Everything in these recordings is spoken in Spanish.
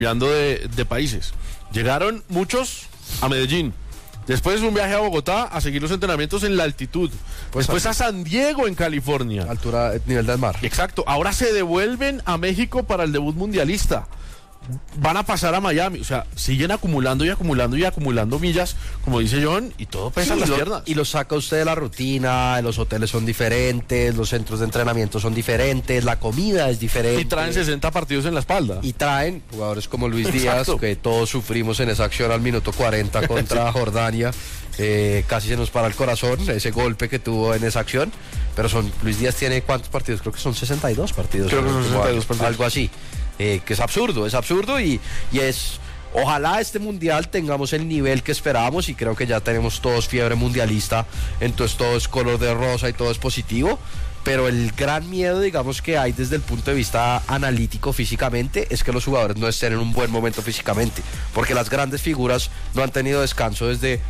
cambiando de países. Llegaron muchos a Medellín. Después un viaje a Bogotá a seguir los entrenamientos en la altitud. Pues después a San Diego, en California. Altura, nivel del mar. Exacto. Ahora se devuelven a México para el debut mundialista. Van a pasar a Miami. O sea, siguen acumulando y acumulando y acumulando millas, como dice John, y todo pesa en las piernas. Y lo saca usted de la rutina, los hoteles son diferentes, los centros de entrenamiento son diferentes, la comida es diferente. Y traen 60 partidos en la espalda. Y traen jugadores como Luis Exacto. Díaz, que todos sufrimos en esa acción al minuto 40 contra Jordania. Casi se nos para el corazón ese golpe que tuvo en esa acción. Pero Luis Díaz tiene ¿cuántos partidos? Creo que son 62 partidos. Creo que son 62 partidos. Algo así. Que es absurdo y es... Ojalá este mundial tengamos el nivel que esperábamos, y creo que ya tenemos todos fiebre mundialista, entonces todo es color de rosa y todo es positivo, pero el gran miedo, digamos, que hay desde el punto de vista analítico físicamente es que los jugadores no estén en un buen momento físicamente, porque las grandes figuras no han tenido descanso desde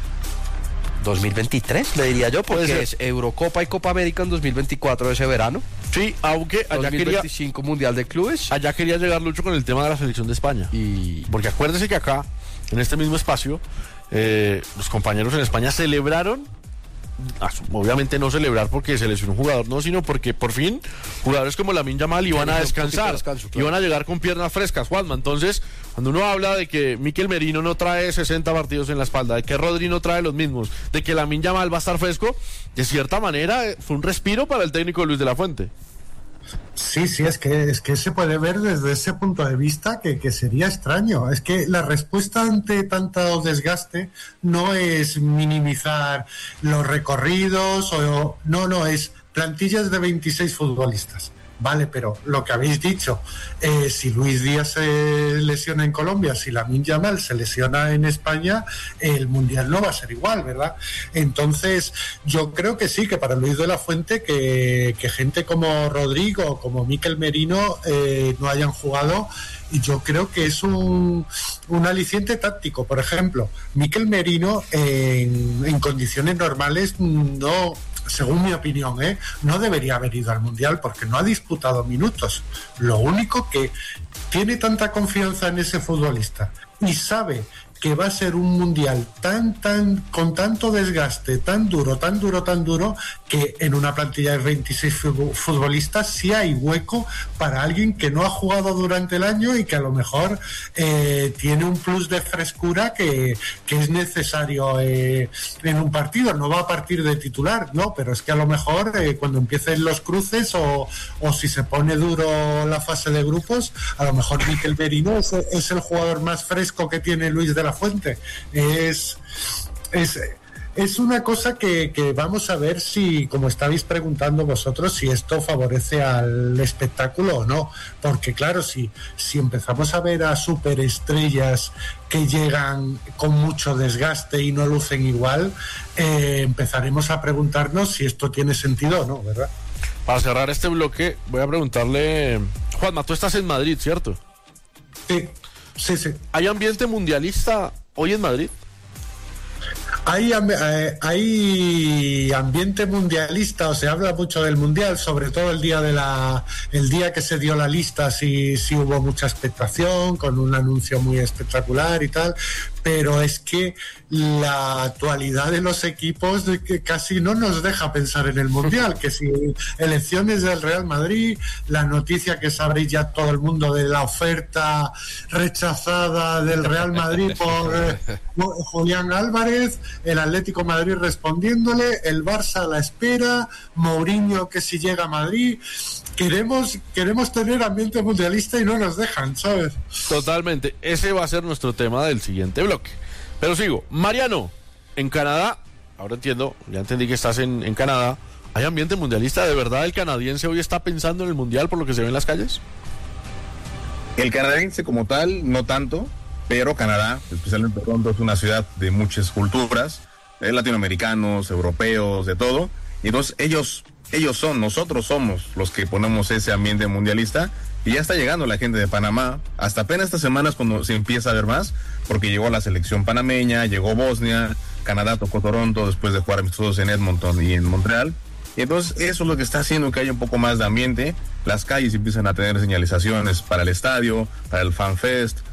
2023, le diría yo, porque es Eurocopa y Copa América en 2024 ese verano. Sí, aunque allá 2025 Mundial de Clubes. Allá quería llegar Lucho con el tema de la selección de España. Porque acuérdese que acá, en este mismo espacio, los compañeros en España celebraron, obviamente no celebrar porque se lesionó un jugador, no, sino porque por fin jugadores como Lamine Yamal iban a descansar, claro. Iban a llegar con piernas frescas, Juanma. Entonces, cuando uno habla de que Mikel Merino no trae 60 partidos en la espalda, de que Rodri no trae los mismos, de que Lamine Yamal va a estar fresco, de cierta manera fue un respiro para el técnico Luis de la Fuente. Sí, es que se puede ver desde ese punto de vista que sería extraño. Es que la respuesta ante tanto desgaste no es minimizar los recorridos no, es plantillas de 26 futbolistas. Vale, pero lo que habéis dicho, si Luis Díaz se lesiona en Colombia, si Lamine Yamal se lesiona en España, el Mundial no va a ser igual, ¿verdad? Entonces, yo creo que sí, que para Luis de la Fuente, que gente como Rodrigo, como Mikel Merino no hayan jugado, y yo creo que es un aliciente táctico. Por ejemplo, Mikel Merino en condiciones normales no... Según mi opinión, no debería haber ido al Mundial porque no ha disputado minutos. Lo único que tiene tanta confianza en ese futbolista y sabe que va a ser un Mundial con tanto desgaste, tan duro, que en una plantilla de 26 futbolistas sí hay hueco para alguien que no ha jugado durante el año y que a lo mejor tiene un plus de frescura que es necesario en un partido. No va a partir de titular, no, pero es que a lo mejor cuando empiecen los cruces o si se pone duro la fase de grupos, a lo mejor Mikel Merino es el jugador más fresco que tiene Luis de la Fuente. Es una cosa que vamos a ver si, como estabais preguntando vosotros, si esto favorece al espectáculo o no, porque claro, si empezamos a ver a superestrellas que llegan con mucho desgaste y no lucen igual, empezaremos a preguntarnos si esto tiene sentido o no, ¿verdad? Para cerrar este bloque, voy a preguntarle, Juanma, tú estás en Madrid, ¿cierto? Sí. ¿Hay ambiente mundialista hoy en Madrid? Hay ambiente mundialista, o se habla mucho del mundial, sobre todo el día que se dio la lista, sí hubo mucha expectación, con un anuncio muy espectacular y tal, pero es que la actualidad de los equipos que casi no nos deja pensar en el mundial, que si elecciones del Real Madrid, la noticia que sabréis ya todo el mundo de la oferta rechazada del Real Madrid por Julián Álvarez, el Atlético de Madrid respondiéndole, el Barça a la espera, Mourinho que si llega a Madrid. Queremos tener ambiente mundialista y no nos dejan, ¿sabes? Totalmente, ese va a ser nuestro tema del siguiente bloque. Pero sigo, Mariano, en Canadá, ahora entiendo, ya entendí que estás en Canadá, ¿hay ambiente mundialista? ¿De verdad el canadiense hoy está pensando en el mundial por lo que se ve en las calles? El canadiense como tal, no tanto, pero Canadá, especialmente Toronto, es una ciudad de muchas culturas, latinoamericanos, europeos, de todo, y entonces nosotros somos los que ponemos ese ambiente mundialista, y ya está llegando la gente de Panamá, hasta apenas estas semanas cuando se empieza a ver más, porque llegó la selección panameña, llegó Bosnia, Canadá tocó Toronto después de jugar amistosos en Edmonton y en Montreal, Y entonces eso es lo que está haciendo que haya un poco más de ambiente. Las calles empiezan a tener señalizaciones para el estadio, para el FanFest,